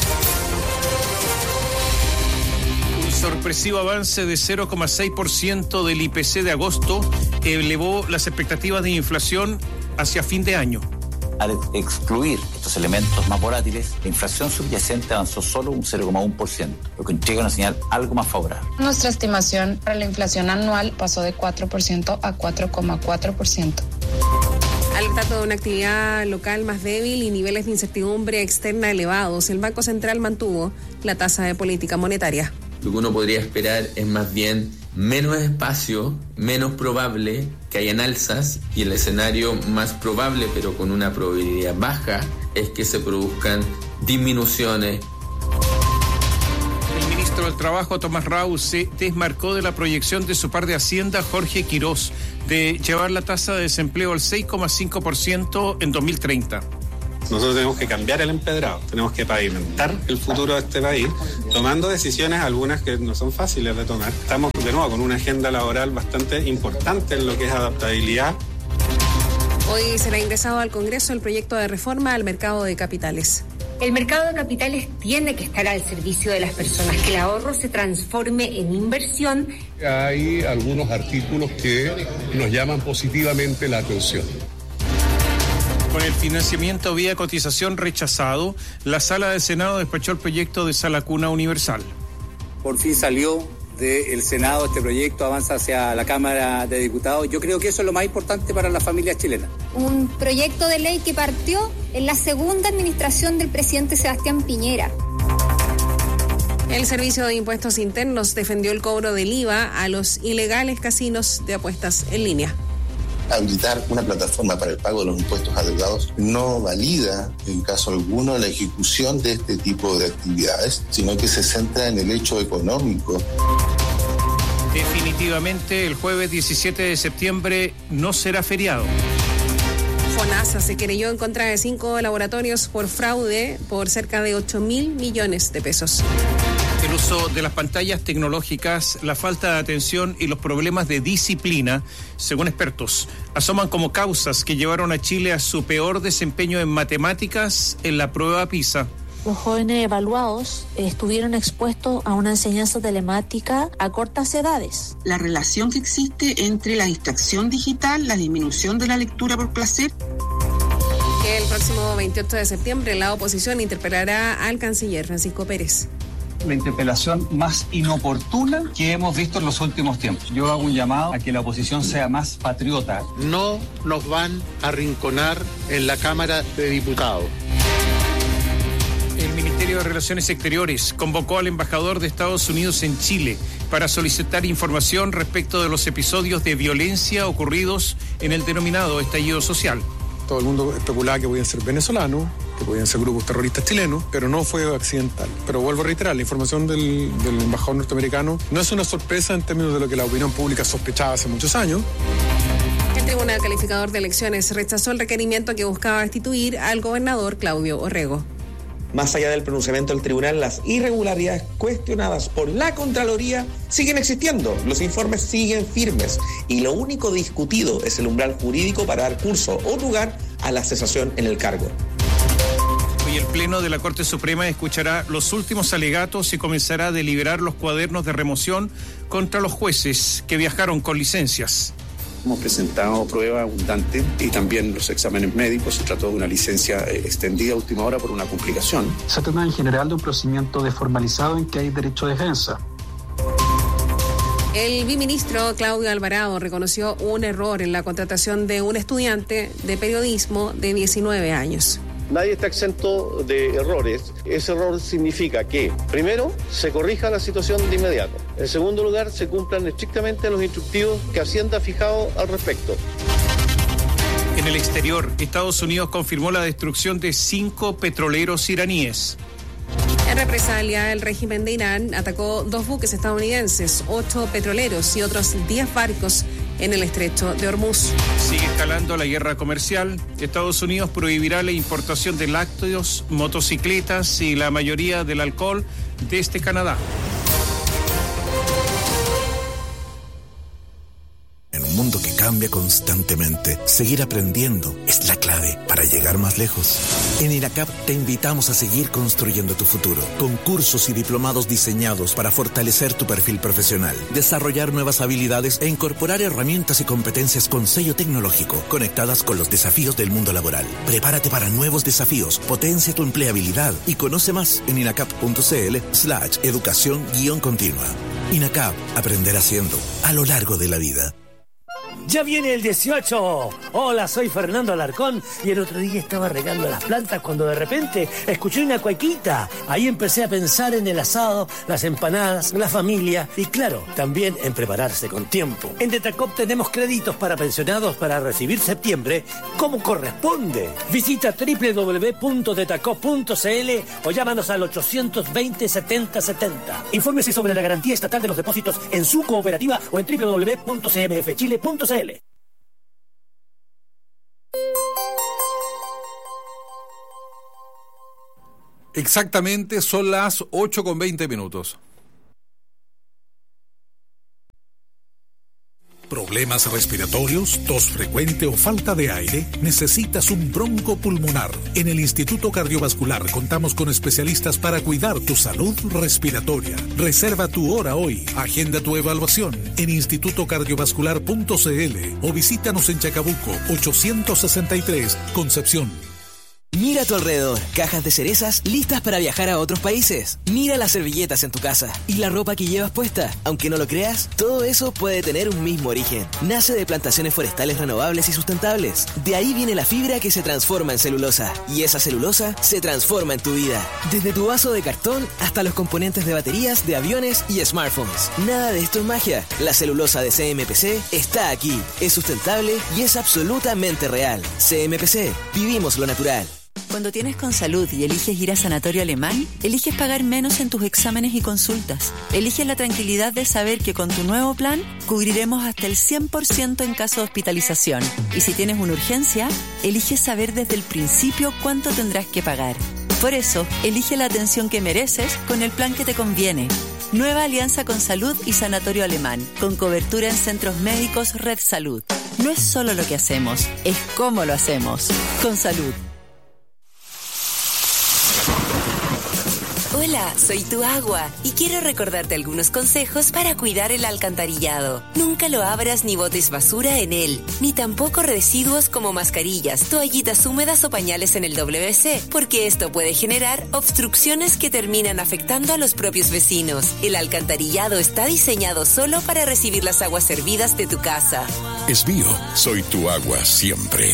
Sorpresivo avance de 0,6% del IPC de agosto elevó las expectativas de inflación hacia fin de año.
Al excluir estos elementos más volátiles, la inflación subyacente avanzó solo un 0,1%, lo que entrega una señal algo más favorable.
Nuestra estimación para la inflación anual pasó de 4% a 4,4%.
Alertando de una actividad local más débil y niveles de incertidumbre externa elevados, el Banco Central mantuvo la tasa de política monetaria.
Lo que uno podría esperar es más bien menos espacio, menos probable que hayan alzas, y el escenario más probable, pero con una probabilidad baja, es que se produzcan disminuciones.
El ministro del Trabajo, Tomás Rau, se desmarcó de la proyección de su par de Hacienda, Jorge Quirós, de llevar la tasa de desempleo al 6,5% en 2030.
Nosotros tenemos que cambiar el empedrado, tenemos que pavimentar el futuro de este país, tomando decisiones, algunas que no son fáciles de tomar. Estamos de nuevo con una agenda laboral bastante importante en lo que es adaptabilidad.
Hoy será ingresado al Congreso el proyecto de reforma al mercado de capitales.
El mercado de capitales tiene que estar al servicio de las personas, que el ahorro se transforme en inversión.
Hay algunos artículos que nos llaman positivamente la atención.
Con el financiamiento vía cotización rechazado, la Sala del Senado despachó el proyecto de Sala Cuna Universal.
Por fin salió del Senado este proyecto, avanza hacia la Cámara de Diputados. Yo creo que eso es lo más importante para las familias chilenas.
Un proyecto de ley que partió en la segunda administración del presidente Sebastián Piñera.
El Servicio de Impuestos Internos defendió el cobro del IVA a los ilegales casinos de apuestas en línea.
Habilitar una plataforma para el pago de los impuestos adeudados no valida, en caso alguno, la ejecución de este tipo de actividades, sino que se centra en el hecho económico.
Definitivamente, el jueves 17 de septiembre no será feriado.
FONASA se querelló en contra de 5 laboratorios por fraude por cerca de 8.000 millones de pesos.
El uso de las pantallas tecnológicas, la falta de atención y los problemas de disciplina, según expertos, asoman como causas que llevaron a Chile a su peor desempeño en matemáticas en la prueba PISA.
Los jóvenes evaluados estuvieron expuestos a una enseñanza telemática a cortas edades.
La relación que existe entre la distracción digital, la disminución de la lectura por placer.
El próximo 28 de septiembre la oposición interpelará al canciller Francisco Pérez.
La interpelación más inoportuna que hemos visto en los últimos tiempos. Yo hago un llamado a que la oposición sea más patriota.
No nos van a arrinconar en la Cámara de Diputados.
El Ministerio de Relaciones Exteriores convocó al embajador de Estados Unidos en Chile para solicitar información respecto de los episodios de violencia ocurridos en el denominado estallido social.
Todo el mundo especulaba que podían ser venezolanos, que podían ser grupos terroristas chilenos, pero no fue accidental. Pero vuelvo a reiterar, la información del embajador norteamericano no es una sorpresa en términos de lo que la opinión pública sospechaba hace muchos años.
El Tribunal Calificador de Elecciones rechazó el requerimiento que buscaba destituir al gobernador Claudio Orrego.
Más allá del pronunciamiento del tribunal, las irregularidades cuestionadas por la Contraloría siguen existiendo, los informes siguen firmes y lo único discutido es el umbral jurídico para dar curso o lugar a la cesación en el cargo.
Hoy el Pleno de la Corte Suprema escuchará los últimos alegatos y comenzará a deliberar los cuadernos de remoción contra los jueces que viajaron con licencias.
Hemos presentado prueba abundante y también los exámenes médicos. Se trató de una licencia extendida a última hora por una complicación.
Se trata en general de un procedimiento desformalizado en que hay derecho de defensa.
El viceministro Claudio Alvarado reconoció un error en la contratación de un estudiante de periodismo de 19 años.
Nadie está exento de errores. Ese error significa que, primero, se corrija la situación de inmediato. En segundo lugar, se cumplan estrictamente los instructivos que Hacienda ha fijado al respecto.
En el exterior, Estados Unidos confirmó la destrucción de 5 petroleros iraníes.
En represalia, el régimen de Irán atacó 2 buques estadounidenses, 8 petroleros y otros 10 barcos en el estrecho de Hormuz.
Sigue escalando la guerra comercial. Estados Unidos prohibirá la importación de lácteos, motocicletas y la mayoría del alcohol desde Canadá.
En un mundo que cambia constantemente, seguir aprendiendo es la clave para llegar más lejos. En INACAP te invitamos a seguir construyendo tu futuro, con cursos y diplomados diseñados para fortalecer tu perfil profesional, desarrollar nuevas habilidades e incorporar herramientas y competencias con sello tecnológico, conectadas con los desafíos del mundo laboral. Prepárate para nuevos desafíos, potencia tu empleabilidad y conoce más en inacap.cl/educación-continua. INACAP, aprender haciendo, a lo largo de la vida.
¡Ya viene el 18! Hola, soy Fernando Alarcón y el otro día estaba regando las plantas cuando de repente escuché una cuequita. Ahí empecé a pensar en el asado, las empanadas, la familia y claro, también en prepararse con tiempo. En Detacop tenemos créditos para pensionados para recibir septiembre como corresponde. Visita www.detacop.cl o llámanos al 820-7070. Infórmese sobre la garantía estatal de los depósitos en su cooperativa o en www.cmfchile.cl.
Exactamente, son las 8:20.
¿Problemas respiratorios, tos frecuente o falta de aire? ¿Necesitas un broncopulmonar? En el Instituto Cardiovascular contamos con especialistas para cuidar tu salud respiratoria. Reserva tu hora hoy. Agenda tu evaluación en institutocardiovascular.cl o visítanos en Chacabuco 863, Concepción.
Mira a tu alrededor, cajas de cerezas listas para viajar a otros países. Mira las servilletas en tu casa y la ropa que llevas puesta. Aunque no lo creas, todo eso puede tener un mismo origen. Nace de plantaciones forestales renovables y sustentables. De ahí viene la fibra que se transforma en celulosa. Y esa celulosa se transforma en tu vida. Desde tu vaso de cartón hasta los componentes de baterías, de aviones y smartphones. Nada de esto es magia. La celulosa de CMPC está aquí. Es sustentable y es absolutamente real. CMPC, vivimos lo natural.
Cuando tienes Consalud y eliges ir a Sanatorio Alemán, eliges pagar menos en tus exámenes y consultas. Eliges la tranquilidad de saber que con tu nuevo plan cubriremos hasta el 100% en caso de hospitalización. Y si tienes una urgencia, eliges saber desde el principio cuánto tendrás que pagar. Por eso, elige la atención que mereces con el plan que te conviene. Nueva alianza Consalud y Sanatorio Alemán, con cobertura en centros médicos Red Salud. No es solo lo que hacemos, es cómo lo hacemos. Consalud.
Hola, soy tu agua y quiero recordarte algunos consejos para cuidar el alcantarillado. Nunca lo abras ni botes basura en él, ni tampoco residuos como mascarillas, toallitas húmedas o pañales en el WC, porque esto puede generar obstrucciones que terminan afectando a los propios vecinos. El alcantarillado está diseñado solo para recibir las aguas servidas de tu casa.
Esbío, soy tu agua siempre.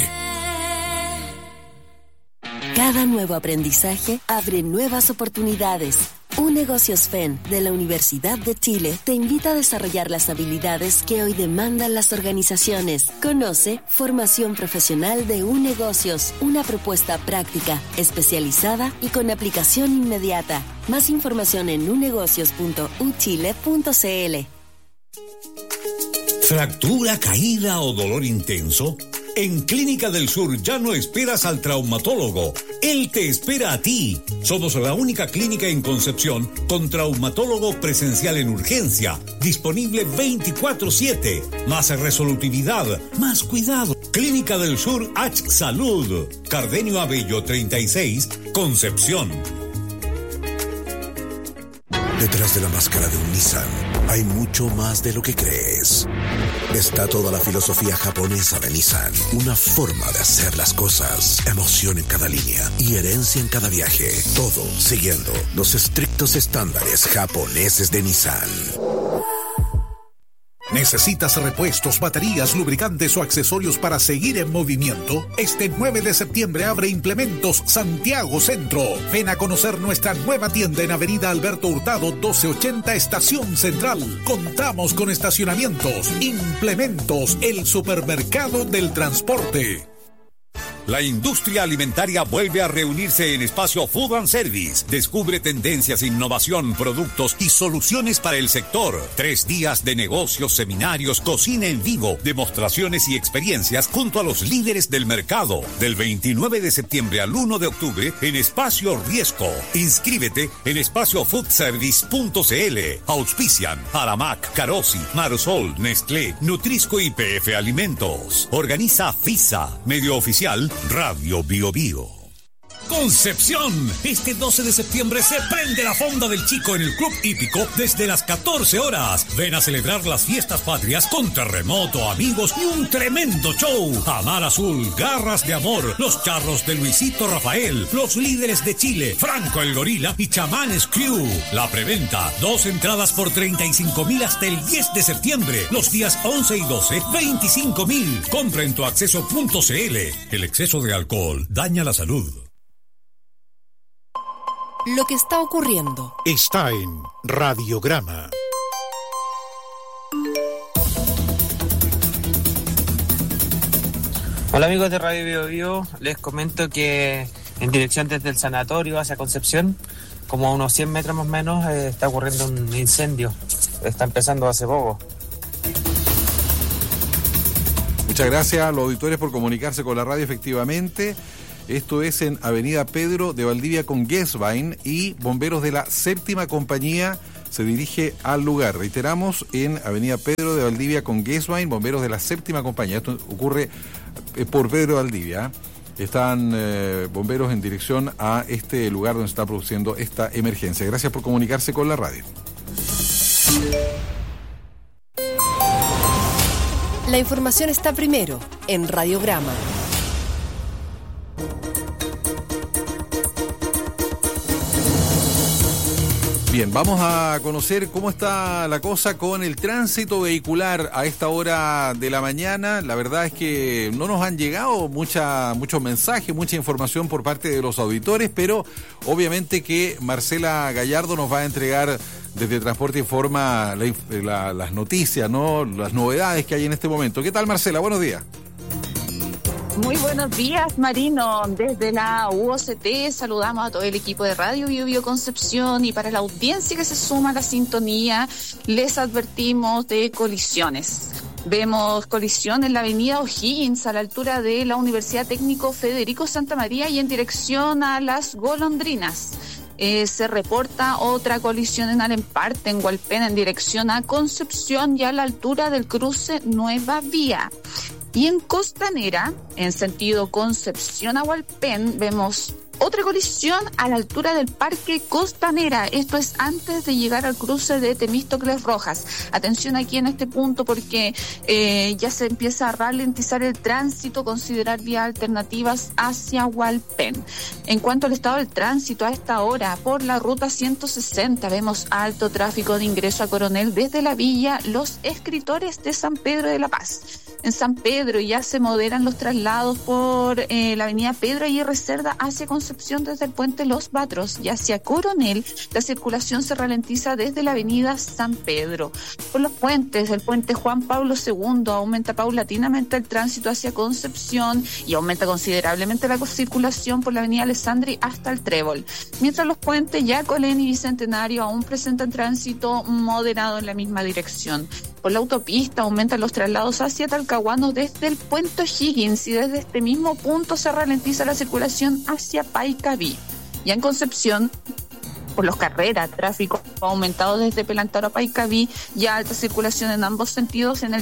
Cada nuevo aprendizaje abre nuevas oportunidades. UNegocios FEN de la Universidad de Chile te invita a desarrollar las habilidades que hoy demandan las organizaciones. Conoce Formación Profesional de UNegocios, una propuesta práctica, especializada y con aplicación inmediata. Más información en unegocios.uchile.cl.
¿Fractura, caída o dolor intenso? En Clínica del Sur ya no esperas al traumatólogo. Él te espera a ti. Somos la única clínica en Concepción con traumatólogo presencial en urgencia. Disponible 24/7. Más resolutividad, más cuidado. Clínica del Sur H Salud. Cardenio Abello 36, Concepción.
Detrás de la máscara de un Nissan hay mucho más de lo que crees. Está toda la filosofía japonesa de Nissan. Una forma de hacer las cosas. Emoción en cada línea y herencia en cada viaje. Todo siguiendo los estrictos estándares japoneses de Nissan.
¿Necesitas repuestos, baterías, lubricantes o accesorios para seguir en movimiento? Este 9 de septiembre abre Implementos Santiago Centro. Ven a conocer nuestra nueva tienda en Avenida Alberto Hurtado 1280 Estación Central. Contamos con estacionamientos. Implementos, el supermercado del transporte.
La industria alimentaria vuelve a reunirse en Espacio Food and Service. Descubre tendencias, innovación, productos y soluciones para el sector. 3 días de negocios, seminarios, cocina en vivo, demostraciones y experiencias junto a los líderes del mercado. Del 29 de septiembre al 1 de octubre en Espacio Riesco. Inscríbete en espaciofoodservice.cl. Auspician Aramac, Carosi, Marsol, Nestlé, Nutrisco y PF Alimentos. Organiza FISA, medio oficial Radio Bio Bio.
Concepción. Este 12 de septiembre se prende la fonda del Chico en el Club Hípico desde las 14 horas. Ven a celebrar las fiestas patrias con terremoto, amigos y un tremendo show. Amar Azul, Garras de Amor, los charros de Luisito Rafael, los líderes de Chile, Franco el Gorila y Chamanes Crew. La preventa, 2 entradas por 35,000 hasta el 10 de septiembre. Los días 11 y 12, 25,000. Compra en tuacceso.cl. El exceso de alcohol daña la salud.
Lo que está ocurriendo
está en Radiograma.
Hola amigos de Radio Bio Bio, les comento que en dirección desde el sanatorio hacia Concepción, como a unos 100 metros más o menos, está ocurriendo un incendio. Está empezando hace poco.
Muchas gracias a los auditores por comunicarse con la radio, efectivamente. Esto es en Avenida Pedro de Valdivia con Guesvain y bomberos de la 7ª compañía se dirige al lugar. Reiteramos, en Avenida Pedro de Valdivia con Guesbain, bomberos de la 7ª compañía. Esto ocurre por Pedro de Valdivia. Están bomberos en dirección a este lugar donde se está produciendo esta emergencia. Gracias por comunicarse con la radio.
La información está primero en Radiograma.
Bien, vamos a conocer cómo está la cosa con el tránsito vehicular a esta hora de la mañana. La verdad es que no nos han llegado muchos mensajes, mucha información por parte de los auditores, pero obviamente que Marcela Gallardo nos va a entregar desde Transporte Informa las noticias, ¿no? Las novedades que hay en este momento. ¿Qué tal, Marcela? Buenos días.
Muy buenos días, Marino. Desde la UOCT saludamos a todo el equipo de Radio Bio Concepción, y para la audiencia que se suma a la sintonía, les advertimos de colisiones. Vemos colisión en la avenida O'Higgins a la altura de la Universidad Técnico Federico Santa María y en dirección a Las Golondrinas. Se reporta otra colisión en Alemparte, en Hualpén, en dirección a Concepción y a la altura del cruce Nueva Vía. Y en Costanera, en sentido Concepción a Hualpén, vemos otra colisión a la altura del Parque Costanera. Esto es antes de llegar al cruce de Temístocles Rojas. Atención aquí en este punto porque ya se empieza a ralentizar el tránsito, considerar vías alternativas hacia Hualpén. En cuanto al estado del tránsito a esta hora, por la ruta 160 vemos alto tráfico de ingreso a Coronel desde la villa Los Escritores de San Pedro de la Paz. En San Pedro ya se moderan los traslados por la avenida Pedro Aguirre Cerda hacia Concepción desde el puente Los Batros, y hacia Coronel la circulación se ralentiza desde la avenida San Pedro. Por los puentes, el puente Juan Pablo II aumenta paulatinamente el tránsito hacia Concepción y aumenta considerablemente la circulación por la avenida Alessandri hasta el Trébol. Mientras los puentes Yacolén y Bicentenario aún presentan tránsito moderado en la misma dirección. Por la autopista aumentan los traslados hacia Talcahuano desde el puente O'Higgins y desde este mismo punto se ralentiza la circulación hacia Paicaví. Ya en Concepción, por los carreras, tráfico ha aumentado desde Pelantaro a Paicaví, ya alta circulación en ambos sentidos en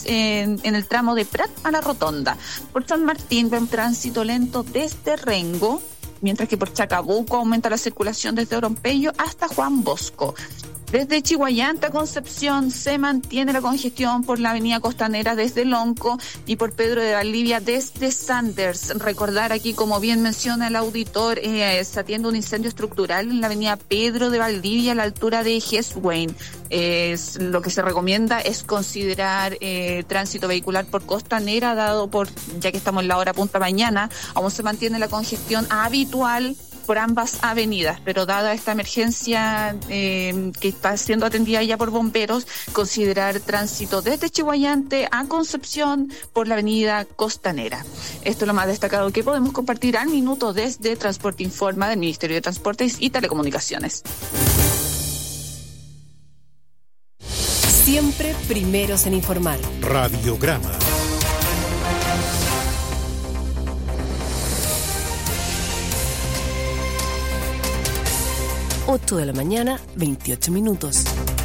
el tramo de Prat a la Rotonda. Por San Martín ven tránsito lento desde Rengo, mientras que por Chacabuco aumenta la circulación desde Orompeyo hasta Juan Bosco. Desde Chihuayante a Concepción se mantiene la congestión por la avenida Costanera desde Lonco y por Pedro de Valdivia desde Sanders. Recordar aquí, como bien menciona el auditor, se atiende un incendio estructural en la avenida Pedro de Valdivia a la altura de Heswain. Lo que se recomienda es considerar tránsito vehicular por Costanera, ya que estamos en la hora punta mañana, aún se mantiene la congestión habitual por ambas avenidas, pero dada esta emergencia que está siendo atendida ya por bomberos, considerar tránsito desde Chihuayante a Concepción por la avenida Costanera. Esto es lo más destacado que podemos compartir al minuto desde Transporte Informa del Ministerio de Transportes y Telecomunicaciones.
Siempre primeros en informar.
Radiograma.
8 de la mañana, 28 minutos.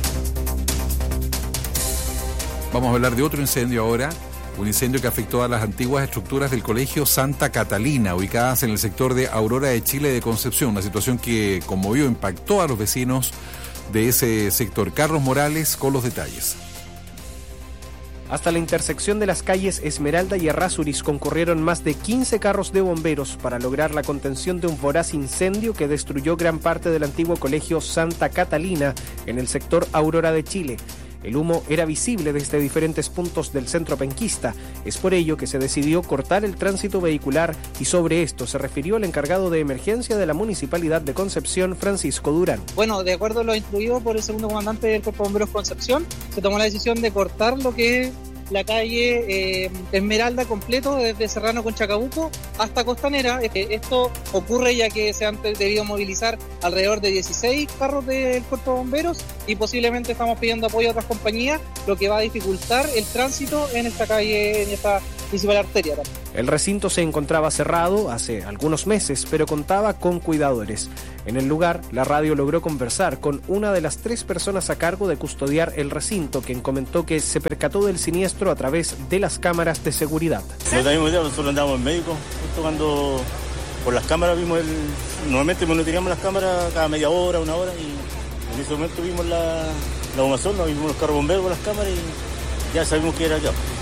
Vamos a hablar de otro incendio ahora, un incendio que afectó a las antiguas estructuras del Colegio Santa Catalina, ubicadas en el sector de Aurora de Chile de Concepción, una situación que conmovió, impactó a los vecinos de ese sector. Carlos Morales con los detalles.
Hasta la intersección de las calles Esmeralda y Errázuriz concurrieron más de 15 carros de bomberos para lograr la contención de un voraz incendio que destruyó gran parte del antiguo colegio Santa Catalina en el sector Aurora de Chile. El humo era visible desde diferentes puntos del centro penquista. Es por ello que se decidió cortar el tránsito vehicular y sobre esto se refirió el encargado de emergencia de la Municipalidad de Concepción, Francisco Durán.
Bueno, de acuerdo a lo instruido por el segundo comandante del Cuerpo de Bomberos Concepción, se tomó la decisión de cortar lo que es la calle Esmeralda completo desde Serrano con Chacabuco hasta Costanera. Esto ocurre ya que se han debido movilizar alrededor de 16 carros del Cuerpo de Bomberos y posiblemente estamos pidiendo apoyo a otras compañías, lo que va a dificultar el tránsito en esta calle, en esta principal arteria también.
El recinto se encontraba cerrado hace algunos meses, pero contaba con cuidadores. En el lugar, la radio logró conversar con una de las 3 personas a cargo de custodiar el recinto, quien comentó que se percató del siniestro a través de las cámaras de seguridad.
No tenemos idea, nosotros andamos en médico, justo cuando por las cámaras vimos normalmente monitoreamos las cámaras cada media hora, una hora, y en ese momento vimos la bomazón, vimos los carros bomberos con las cámaras y ya sabíamos que era allá.